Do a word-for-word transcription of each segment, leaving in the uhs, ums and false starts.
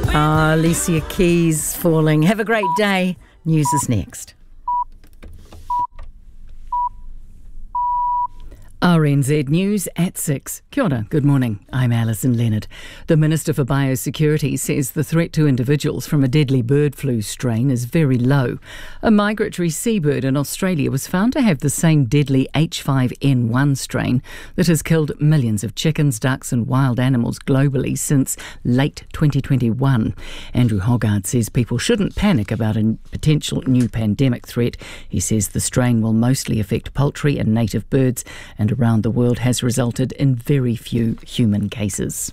Ah, Alicia Keys falling. Have a great day. News is next. R N Z News at six. Kia ora, good morning. I'm Alison Leonard. The Minister for Biosecurity says the threat to individuals from a deadly bird flu strain is very low. A migratory seabird in Australia was found to have the same deadly H five N one strain that has killed millions of chickens, ducks and wild animals globally since late twenty twenty-one. Andrew Hoggard says people shouldn't panic about a potential new pandemic threat. He says the strain will mostly affect poultry and native birds and around the world has resulted in very few human cases.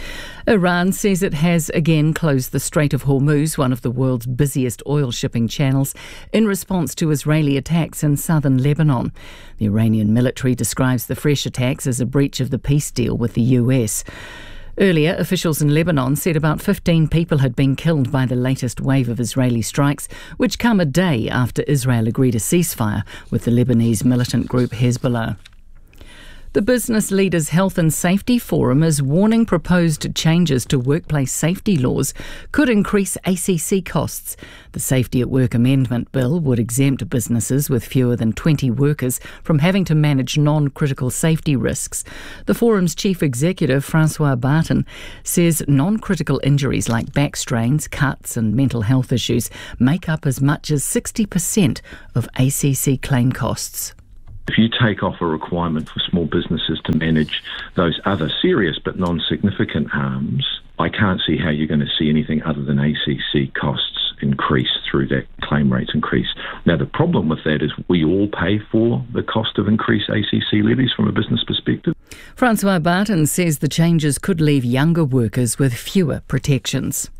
Iran says it has again closed the Strait of Hormuz, one of the world's busiest oil shipping channels, in response to Israeli attacks in southern Lebanon. The Iranian military describes the fresh attacks as a breach of the peace deal with the U S. Earlier, officials in Lebanon said about fifteen people had been killed by the latest wave of Israeli strikes, which come a day after Israel agreed a ceasefire with the Lebanese militant group Hezbollah. The Business Leaders Health and Safety Forum is warning proposed changes to workplace safety laws could increase A C C costs. The Safety at Work Amendment Bill would exempt businesses with fewer than twenty workers from having to manage non-critical safety risks. The forum's chief executive, Francois Barton, says non-critical injuries like back strains, cuts and mental health issues make up as much as sixty percent of A C C claim costs. If you take off a requirement for small businesses to manage those other serious but non-significant harms, I can't see how you're going to see anything other than A C C costs increase through that claim rates increase. Now, the problem with that is we all pay for the cost of increased A C C levies from a business perspective. Francois Barton says the changes could leave younger workers with fewer protections.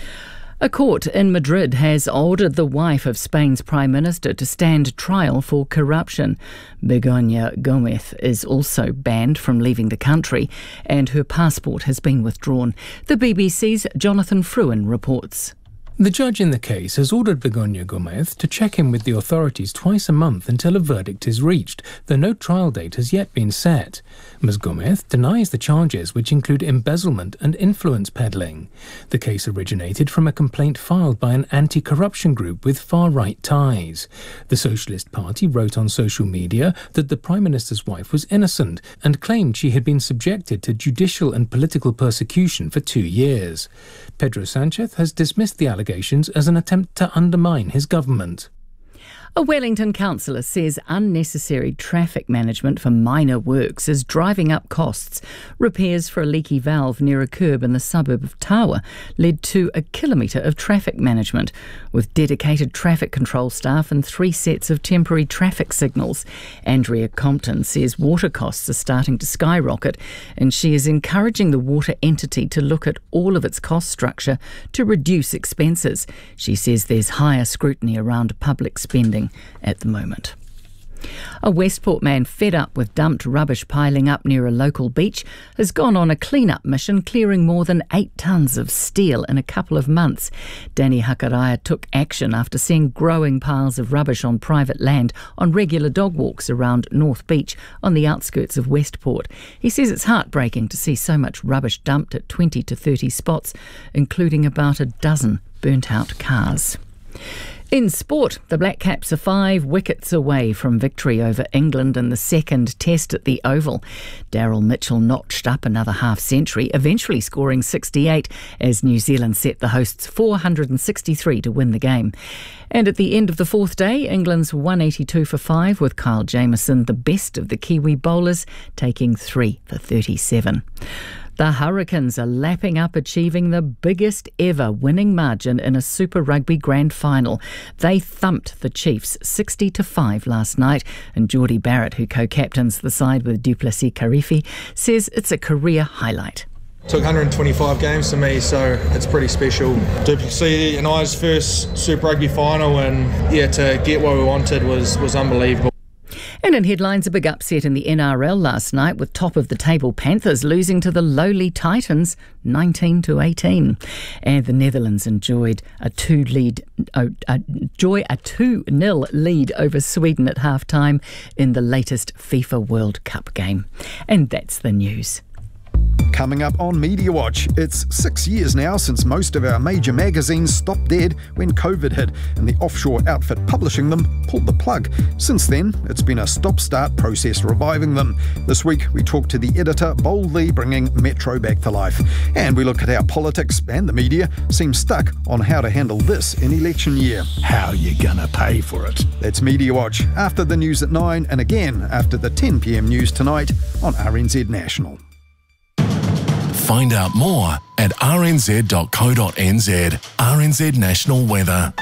A court in Madrid has ordered the wife of Spain's Prime Minister to stand trial for corruption. Begoña Gómez is also banned from leaving the country and her passport has been withdrawn. The B B C's Jonathan Fruin reports. The judge in the case has ordered Begoña Gómez to check in with the authorities twice a month until a verdict is reached, though no trial date has yet been set. Miz Gómez denies the charges, which include embezzlement and influence peddling. The case originated from a complaint filed by an anti-corruption group with far-right ties. The Socialist Party wrote on social media that the Prime Minister's wife was innocent and claimed she had been subjected to judicial and political persecution for two years. Pedro Sánchez has dismissed the allegations as an attempt to undermine his government. A Wellington councillor says unnecessary traffic management for minor works is driving up costs. Repairs for a leaky valve near a curb in the suburb of Tawa led to a kilometre of traffic management, with dedicated traffic control staff and three sets of temporary traffic signals. Andrea Compton says water costs are starting to skyrocket and she is encouraging the water entity to look at all of its cost structure to reduce expenses. She says there's higher scrutiny around public spending at the moment. A Westport man fed up with dumped rubbish piling up near a local beach has gone on a clean-up mission, clearing more than eight tonnes of steel in a couple of months. Danny Hakaraya took action after seeing growing piles of rubbish on private land on regular dog walks around North Beach on the outskirts of Westport. He says it's heartbreaking to see so much rubbish dumped at twenty to thirty spots, including about a dozen burnt-out cars. In sport, the Black Caps are five wickets away from victory over England in the second test at the Oval. Daryl Mitchell notched up another half-century, eventually scoring sixty-eight as New Zealand set the hosts four hundred sixty-three to win the game. And at the end of the fourth day, England's one eighty-two for five, with Kyle Jamieson the best of the Kiwi bowlers, taking three for thirty-seven. The Hurricanes are lapping up achieving the biggest ever winning margin in a Super Rugby Grand Final. They thumped the Chiefs sixty to five last night, and Geordie Barrett, who co-captains the side with Duplessis Karifi, says it's a career highlight. Took one hundred twenty-five games to me, so it's pretty special. Duplessis and I's first Super Rugby final, and yeah, to get what we wanted was, was unbelievable. And in headlines, a big upset in the N R L last night, with top-of-the-table Panthers losing to the lowly Titans nineteen to eighteen. And the Netherlands enjoyed a two lead, uh, enjoy a two nil lead over Sweden at half-time in the latest FIFA World Cup game. And that's the news. Coming up on Media Watch, it's six years now since most of our major magazines stopped dead when COVID hit and the offshore outfit publishing them pulled the plug. Since then, it's been a stop-start process reviving them. This week, we talk to the editor boldly bringing Metro back to life. And we look at how politics and the media seem stuck on how to handle this in election year. How you gonna pay for it? That's Media Watch, after the news at nine and again after the ten p m news tonight on R N Z National. Find out more at r n z dot co dot n z. R N Z National Weather.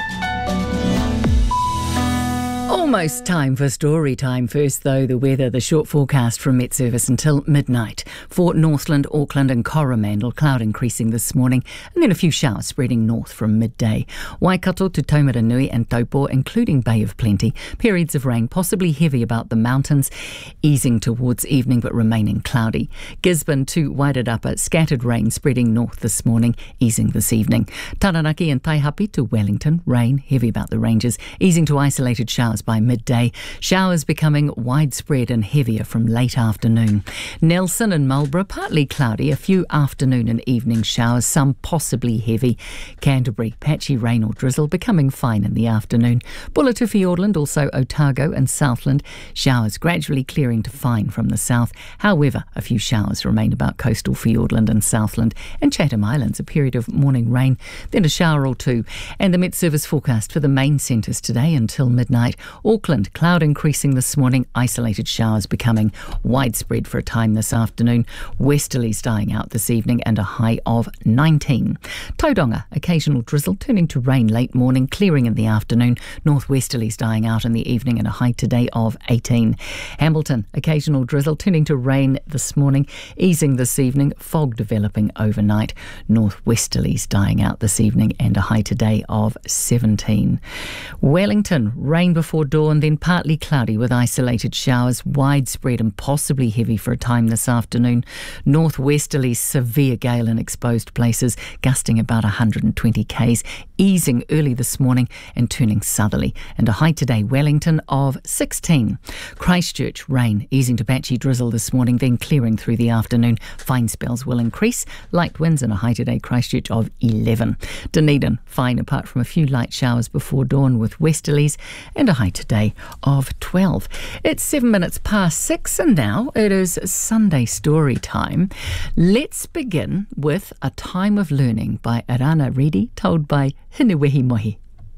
Almost time for story time. First, though, the weather, the short forecast from Met Service until midnight. For Northland, Auckland and Coromandel, cloud increasing this morning, and then a few showers spreading north from midday. Waikato to Taumaranui and Taupo, including Bay of Plenty. Periods of rain, possibly heavy about the mountains, easing towards evening but remaining cloudy. Gisborne to Wairarapa, scattered rain spreading north this morning, easing this evening. Taranaki and Taihape to Wellington, rain, heavy about the ranges, easing to isolated showers by midday. Showers becoming widespread and heavier from late afternoon. Nelson and Marlborough, partly cloudy, a few afternoon and evening showers, some possibly heavy. Canterbury, patchy rain or drizzle, becoming fine in the afternoon. Bulletu Fiordland, also Otago and Southland, showers gradually clearing to fine from the south. However, a few showers remain about coastal Fiordland and Southland. And Chatham Islands, a period of morning rain, then a shower or two. And the Met Service forecast for the main centres today until midnight. Auckland, cloud increasing this morning, isolated showers becoming widespread for a time this afternoon. Westerlies dying out this evening and a high of nineteen. Tauranga, occasional drizzle turning to rain late morning, clearing in the afternoon. Northwesterlies dying out in the evening and a high today of eighteen. Hamilton, occasional drizzle turning to rain this morning, easing this evening. Fog developing overnight. Northwesterlies dying out this evening and a high today of seventeen. Wellington, rain before dawn, then partly cloudy with isolated showers, widespread and possibly heavy for a time this afternoon. Northwesterly severe gale in exposed places, gusting about one hundred twenty k's, easing early this morning and turning southerly, and a high today Wellington of sixteen. Christchurch, rain easing to patchy drizzle this morning, then clearing through the afternoon. Fine spells will increase, light winds and a high today Christchurch of eleven. Dunedin, fine apart from a few light showers before dawn with westerlies, and a high today of twelve. It's seven minutes past six, and now it is Sunday story time. Let's begin with A Time of Learning by Arana Reddy, told by Hinewehi Mohi.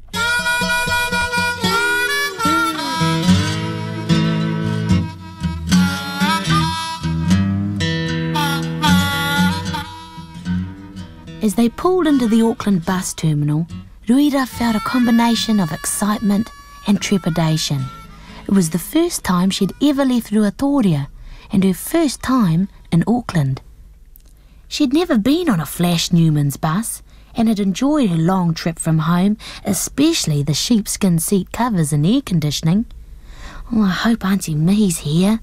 As they pulled into the Auckland bus terminal, Ruira felt a combination of excitement and trepidation. It was the first time she'd ever left Ruatoria and her first time in Auckland. She'd never been on a Flash Newman's bus and had enjoyed her long trip from home, especially the sheepskin seat covers and air conditioning. Oh, I hope Auntie Mihi's here.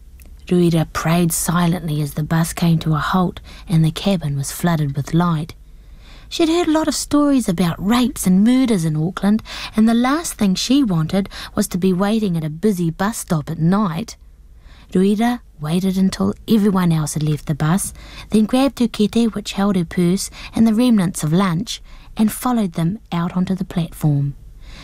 Ruira prayed silently as the bus came to a halt and the cabin was flooded with light. She'd heard a lot of stories about rapes and murders in Auckland, and the last thing she wanted was to be waiting at a busy bus stop at night. Ruira waited until everyone else had left the bus, then grabbed her kete, which held her purse and the remnants of lunch, and followed them out onto the platform.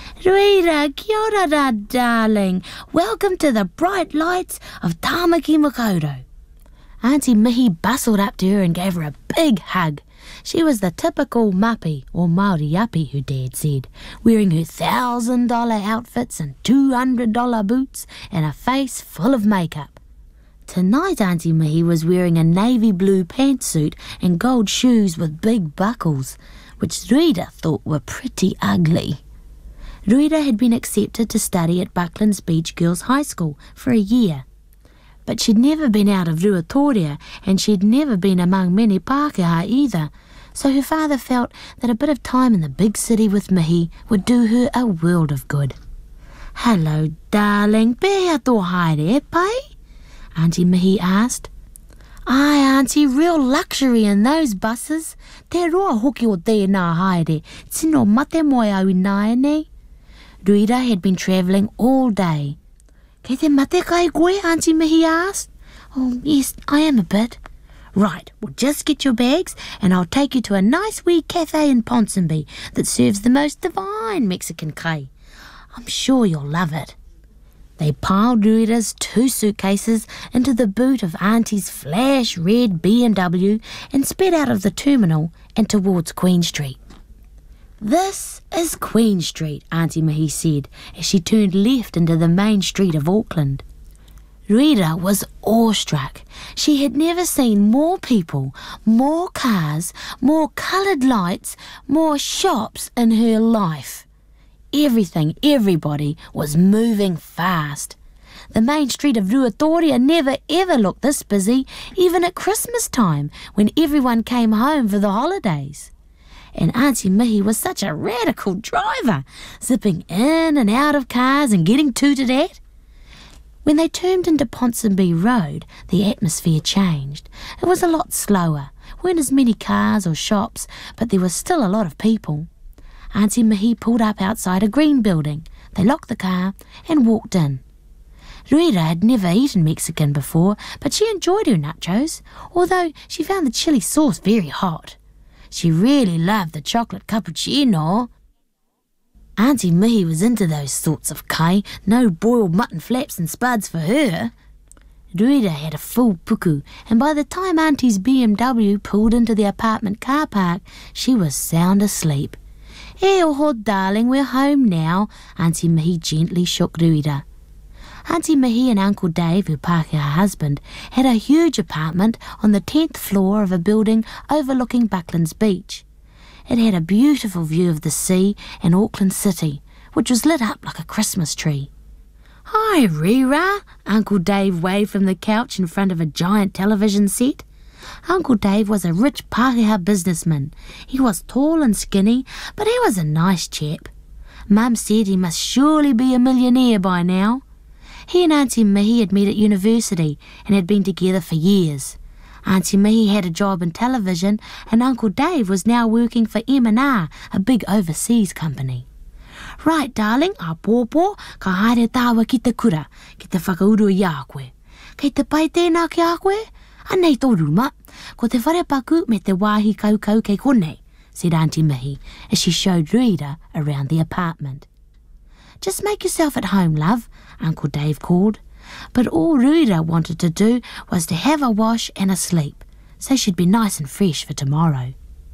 Ruira, kia ora rā, darling. Welcome to the bright lights of Tāmaki Makaurau. Auntie Mihi bustled up to her and gave her a big hug. She was the typical mapi, or Māori yapi, her dad said, wearing her thousand dollar outfits and two hundred dollar boots and a face full of makeup. Tonight Auntie Mihi was wearing a navy blue pantsuit and gold shoes with big buckles, which Ruira thought were pretty ugly. Ruira had been accepted to study at Bucklands Beach Girls High School for a year. But she'd never been out of Ruatoria, and she'd never been among many Pākehā either, so her father felt that a bit of time in the big city with Mihi would do her a world of good. Hello, darling, pēhea tō haere, pai? Auntie Mihi asked. Ai, Auntie, real luxury in those buses. Te roa hoki o tēnā haere, tino mate moe au nāe nei. Ruira had been travelling all day. Kei te mate kai koe, Auntie Mihi asked. Oh, yes, I am a bit. Right, well just get your bags and I'll take you to a nice wee cafe in Ponsonby that serves the most divine Mexican kai. I'm sure you'll love it. They piled Ruira's two suitcases into the boot of Auntie's flash red B M W and sped out of the terminal and towards Queen Street. This is Queen Street, Auntie Mihi said as she turned left into the main street of Auckland. Ruira was awestruck. She had never seen more people, more cars, more coloured lights, more shops in her life. Everything, everybody was moving fast. The main street of Ruatoria never ever looked this busy, even at Christmas time when everyone came home for the holidays. And Auntie Mihi was such a radical driver, zipping in and out of cars and getting tooted at. When they turned into Ponsonby Road, the atmosphere changed. It was a lot slower, weren't as many cars or shops, but there was still a lot of people. Auntie Mihi pulled up outside a green building. They locked the car and walked in. Ruira had never eaten Mexican before, but she enjoyed her nachos, although she found the chili sauce very hot. She really loved the chocolate cappuccino. Auntie Mihi was into those sorts of kai, no boiled mutton flaps and spuds for her. Ruira had a full puku, and by the time Auntie's B M W pulled into the apartment car park, she was sound asleep. E oho, darling, we're home now, Auntie Mihi gently shook Ruira. Auntie Mihi and Uncle Dave, her Pākehā husband, had a huge apartment on the tenth floor of a building overlooking Bucklands Beach. It had a beautiful view of the sea and Auckland City, which was lit up like a Christmas tree. Hi, Ruira, Uncle Dave waved from the couch in front of a giant television set. Uncle Dave was a rich Pākehā businessman. He was tall and skinny, but he was a nice chap. Mum said he must surely be a millionaire by now. He and Auntie Mihi had met at university and had been together for years. Auntie Mihi had a job in television and Uncle Dave was now working for M and R, a big overseas company. Right, darling, a pōpō, ka haere tāua ki te kura, ki te whakauru i a koe. Kei te pai tēnā ki a koe? Anei tō ruma, ko te wharepaku me te wāhi kaukau kei konei, said Auntie Mihi as she showed Ruira around the apartment. Just make yourself at home, love, Uncle Dave called. But all Ruira wanted to do was to have a wash and a sleep, so she'd be nice and fresh for tomorrow.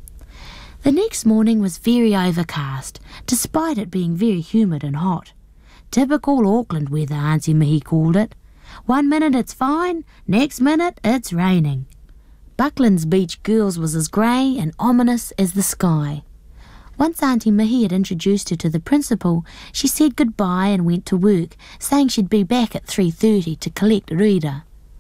The next morning was very overcast, despite it being very humid and hot. Typical Auckland weather, Auntie Mihi called it. One minute it's fine, next minute it's raining. Bucklands Beach Girls was as grey and ominous as the sky. Once Auntie Mihi had introduced her to the principal, she said goodbye and went to work, saying she'd be back at three thirty to collect Ruira.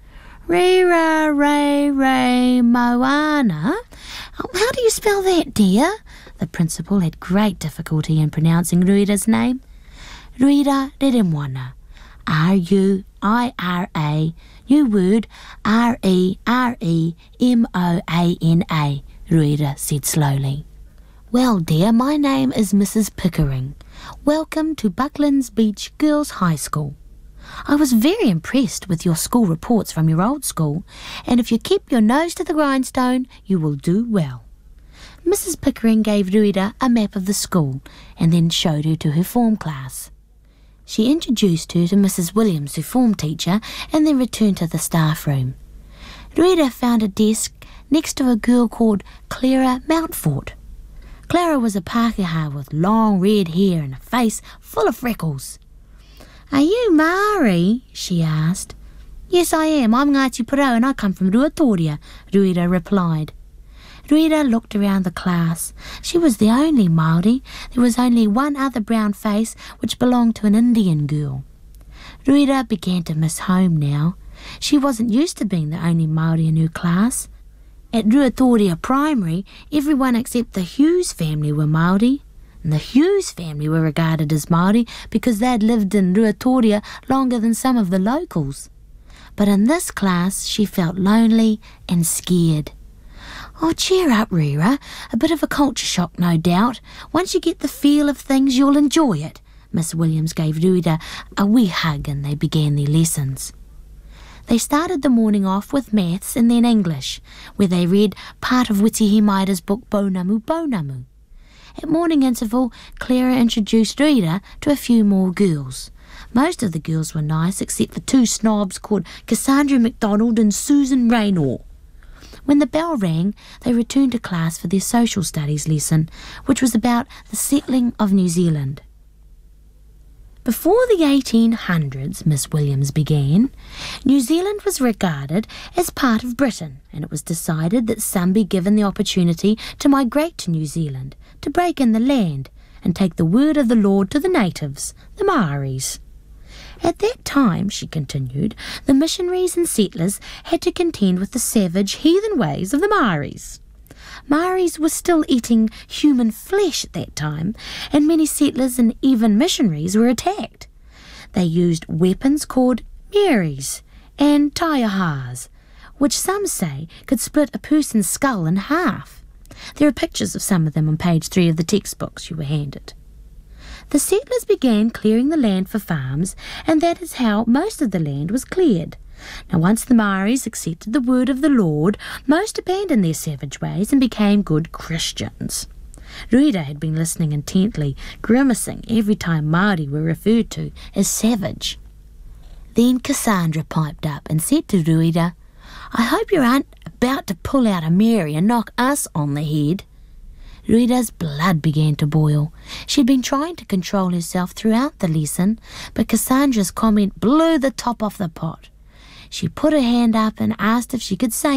Ruira, Ray, Ray, Moana? Oh, how do you spell that, dear? The principal had great difficulty in pronouncing Ruira's name. Ruira Reremwana. R U I R A, new word, R E R E M O A N A, Ruira said slowly. Well, dear, my name is Missus Pickering. Welcome to Bucklands Beach Girls High School. I was very impressed with your school reports from your old school, and if you keep your nose to the grindstone, you will do well. Missus Pickering gave Ruira a map of the school and then showed her to her form class. She introduced her to Missus Williams, her form teacher, and then returned to the staff room. Ruira found a desk next to a girl called Clara Mountfort. Clara was a Pākehā with long red hair and a face full of freckles. Are you Māori? She asked. Yes, I am. I'm Ngāti Porou and I come from Ruatoria, Ruira replied. Ruira looked around the class. She was the only Māori. There was only one other brown face which belonged to an Indian girl. Ruira began to miss home now. She wasn't used to being the only Māori in her class. At Ruatoria Primary, everyone except the Hughes family were Māori. And the Hughes family were regarded as Māori because they'd lived in Ruatoria longer than some of the locals. But in this class, she felt lonely and scared. Oh, cheer up, Ruira. A bit of a culture shock, no doubt. Once you get the feel of things, you'll enjoy it. Miss Williams gave Ruira a wee hug and they began their lessons. They started the morning off with maths and then English, where they read part of Witihi Maida's book Pounamu Pounamu. At morning interval, Clara introduced Rita to a few more girls. Most of the girls were nice except for two snobs called Cassandra MacDonald and Susan Raynor. When the bell rang, they returned to class for their social studies lesson, which was about the settling of New Zealand. Before the eighteen hundreds, Miss Williams began, New Zealand was regarded as part of Britain, and it was decided that some be given the opportunity to migrate to New Zealand, to break in the land, and take the word of the Lord to the natives, the Maoris. At that time, she continued, the missionaries and settlers had to contend with the savage, heathen ways of the Maoris. Maoris were still eating human flesh at that time, and many settlers and even missionaries were attacked. They used weapons called mearies and taiahas, which some say could split a person's skull in half. There are pictures of some of them on page three of the textbooks you were handed. The settlers began clearing the land for farms, and that is how most of the land was cleared. Now, once the Maoris accepted the word of the Lord, most abandoned their savage ways and became good Christians. Rita had been listening intently, grimacing every time Māori were referred to as savage. Then Cassandra piped up and said to Rita, "I hope you aren't about to pull out a Mary and knock us on the head." Rita's blood began to boil. She'd been trying to control herself throughout the lesson, but Cassandra's comment blew the top off the pot. She put her hand up and asked if she could say